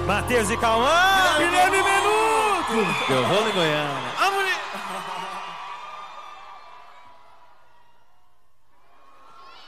Matheus e Cauã. Guilherme Menudo. Deu rolo em Goiânia.